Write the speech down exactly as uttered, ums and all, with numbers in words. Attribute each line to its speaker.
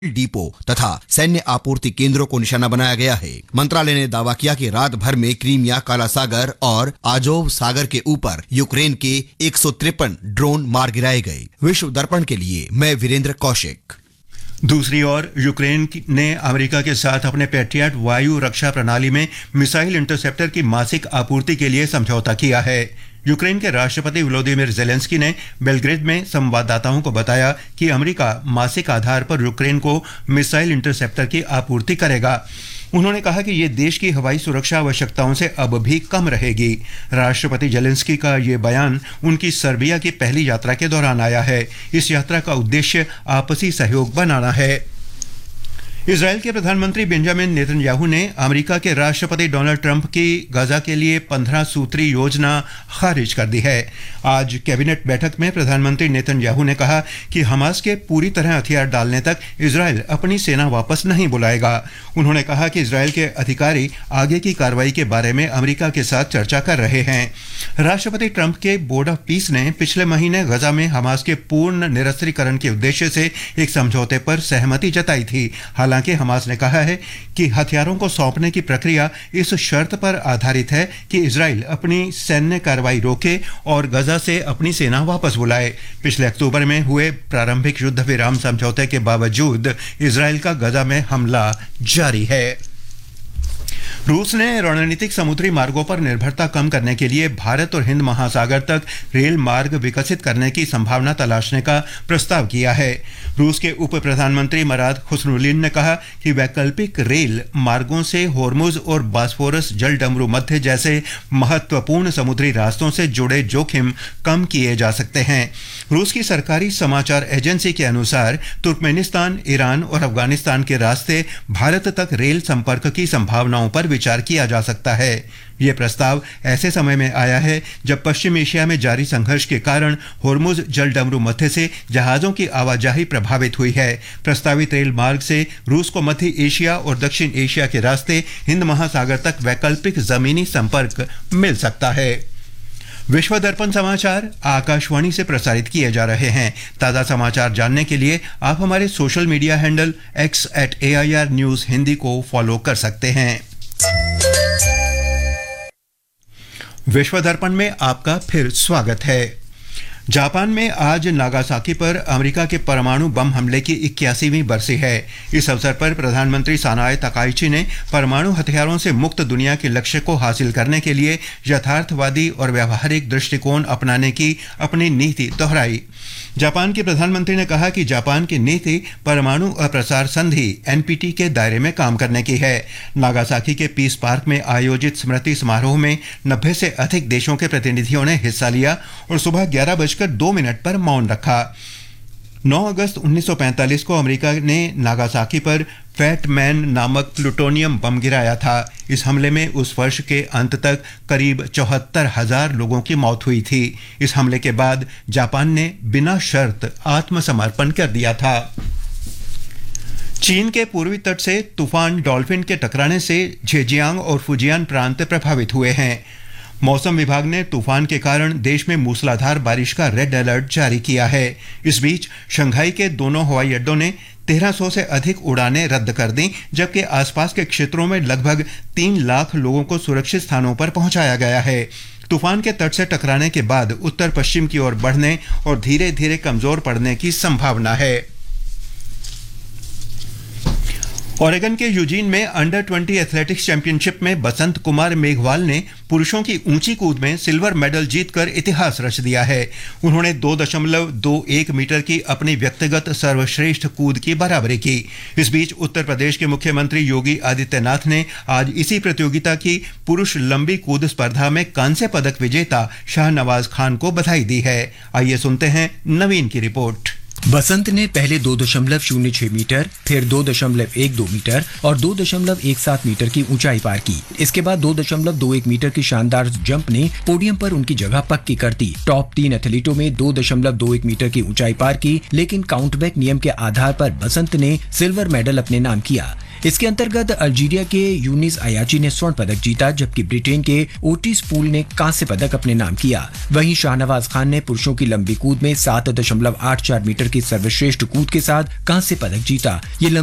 Speaker 1: Depot तथा सैन्य आपूर्ति केंद्रों को निशाना बनाया गया है। मंत्रालय ने दावा किया कि रात भर में क्रीमिया, काला सागर और आजोव सागर के ऊपर यूक्रेन के एक सौ तिरपन ड्रोन मार गिराए गए। विश्व दर्पण के लिए मैं वीरेंद्र कौशिक।
Speaker 2: दूसरी ओर यूक्रेन ने अमेरिका के साथ अपने पैट्रियट वायु रक्षा प्रणाली में मिसाइल इंटरसेप्टर की मासिक आपूर्ति के लिए समझौता किया है। यूक्रेन के राष्ट्रपति व्लादिमीर ज़ेलेंस्की ने बेलग्रेड में संवाददाताओं को बताया कि अमेरिका मासिक आधार पर यूक्रेन को मिसाइल इंटरसेप्टर की आपूर्ति करेगा। उन्होंने कहा कि ये देश की हवाई सुरक्षा आवश्यकताओं से अब भी कम रहेगी। राष्ट्रपति ज़ेलेंस्की का ये बयान उनकी सर्बिया की पहली यात्रा के दौरान आया है। इस यात्रा का उद्देश्य आपसी सहयोग बनाना है। इजराइल के प्रधानमंत्री बेंजामिन नेतन्याहू ने अमेरिका के राष्ट्रपति डोनाल्ड ट्रंप की गाजा के लिए पंद्रह सूत्री योजना खारिज कर दी है। आज कैबिनेट बैठक में प्रधानमंत्री नेतन्याहू ने कहा कि हमास के पूरी तरह हथियार डालने तक इजराइल अपनी सेना वापस नहीं बुलाएगा। उन्होंने कहा कि इजराइल के अधिकारी आगे की कार्रवाई के बारे में अमेरिका के साथ चर्चा कर रहे हैं। राष्ट्रपति ट्रंप के बोर्ड ऑफ पीस ने पिछले महीने गजा में हमास के पूर्ण निरस्त्रीकरण के उद्देश्य से एक समझौते पर सहमति जताई थी। हालांकि हमास ने कहा है कि हथियारों को सौंपने की प्रक्रिया इस शर्त पर आधारित है कि इजराइल अपनी सैन्य कार्रवाई रोके और गजा से अपनी सेना वापस बुलाए। पिछले अक्टूबर में हुए प्रारंभिक युद्ध विराम समझौते के बावजूद इजराइल का गजा में हमला जारी है। रूस ने रणनीतिक समुद्री मार्गों पर निर्भरता कम करने के लिए भारत और हिंद महासागर तक रेल मार्ग विकसित करने की संभावना तलाशने का प्रस्ताव किया है। रूस के उप प्रधानमंत्री मराद खुसरुलिन ने कहा कि वैकल्पिक रेल मार्गों से होर्मुज और बास्फोरस जल डमरू मध्य जैसे महत्वपूर्ण समुद्री रास्तों से जुड़े जोखिम कम किए जा सकते हैं। रूस की सरकारी समाचार एजेंसी के अनुसार तुर्कमेनिस्तान, ईरान और अफगानिस्तान के रास्ते भारत तक रेल संपर्क की संभावनाओं पर विचार किया जा सकता है। यह प्रस्ताव ऐसे समय में आया है जब पश्चिम एशिया में जारी संघर्ष के कारण होर्मुज जल डमरू मध्य से जहाजों की आवाजाही प्रभावित हुई है। प्रस्तावित रेल मार्ग से रूस को मध्य एशिया और दक्षिण एशिया के रास्ते हिंद महासागर तक वैकल्पिक जमीनी संपर्क मिल सकता है। विश्व दर्पण समाचार आकाशवाणी से प्रसारित किए जा रहे हैं। ताज़ा समाचार जानने के लिए आप हमारे social media handle x eight A I R news Hindi को फॉलो कर सकते हैं। विश्व दर्पण में आपका फिर स्वागत है। जापान में आज नागासाकी पर अमेरिका के परमाणु बम हमले की इक्यासीवीं बरसी है। इस अवसर पर प्रधानमंत्री सानाए तकाइची ने परमाणु हथियारों से मुक्त दुनिया के लक्ष्य को हासिल करने के लिए यथार्थवादी और व्यावहारिक दृष्टिकोण अपनाने की अपनी नीति दोहराई। जापान के प्रधानमंत्री ने कहा कि जापान की नीति परमाणु अप्रसार संधि एन पी टी के दायरे में काम करने की है। नागासाकी के पीस पार्क में आयोजित स्मृति समारोह में नब्बे से अधिक देशों के प्रतिनिधियों ने हिस्सा लिया और सुबह ग्यारह बजकर दो मिनट पर मौन रखा। नौ अगस्त उन्नीस सौ पैंतालीस को अमेरिका ने नागासाकी पर फैट मैन नामक प्लूटोनियम बम गिराया था। इस हमले में उस वर्ष के अंत तक करीब चौहत्तर हजार लोगों की मौत हुई थी। इस हमले के बाद जापान ने बिना शर्त आत्मसमर्पण कर दिया था। चीन के पूर्वी तट से तूफान डॉल्फिन के टकराने से झेजियांग और फुजियान प्रांत प्रभावित हुए हैं। मौसम विभाग ने तूफान के कारण देश में मूसलाधार बारिश का रेड अलर्ट जारी किया है। इस बीच शंघाई के दोनों हवाई अड्डों ने तेरह सौ से अधिक उड़ानें रद्द कर दी, जबकि आसपास के क्षेत्रों में लगभग तीन लाख लोगों को सुरक्षित स्थानों पर पहुंचाया गया है। तूफान के तट से टकराने के बाद उत्तर पश्चिम की ओर बढ़ने और धीरे धीरे कमजोर पड़ने की संभावना है। ओरेगन के यूजीन में अंडर बीस एथलेटिक्स चैंपियनशिप में बसंत कुमार मेघवाल ने पुरुषों की ऊंची कूद में सिल्वर मेडल जीतकर इतिहास रच दिया है। उन्होंने दो दशमलव दो एक मीटर की अपनी व्यक्तिगत सर्वश्रेष्ठ कूद की बराबरी की। इस बीच उत्तर प्रदेश के मुख्यमंत्री योगी आदित्यनाथ ने आज इसी प्रतियोगिता की पुरुष लंबी कूद स्पर्धा में कांस्य पदक विजेता शाहनवाज खान को बधाई दी है। आइए सुनते हैं नवीन की रिपोर्ट।
Speaker 3: बसंत ने पहले दो दशमलव शून्य छह मीटर, फिर दो दशमलव एक दो मीटर और दो दशमलव एक सात मीटर की ऊंचाई पार की। इसके बाद दो दशमलव दो एक मीटर की शानदार जंप ने पोडियम पर उनकी जगह पक्की कर दी। टॉप तीन एथलीटों में दो दशमलव दो एक मीटर की ऊंचाई पार की, लेकिन काउंटबैक नियम के आधार पर बसंत ने सिल्वर मेडल अपने नाम किया। इसके अंतर्गत अल्जीरिया के यूनिस अयाची ने स्वर्ण पदक जीता, जबकि ब्रिटेन के ओटिस पूल ने कांस्य पदक अपने नाम किया। वहीं शाहनवाज खान ने पुरुषों की लंबी कूद में सात दशमलव आठ चार मीटर की सर्वश्रेष्ठ कूद के साथ कांस्य पदक जीता। ये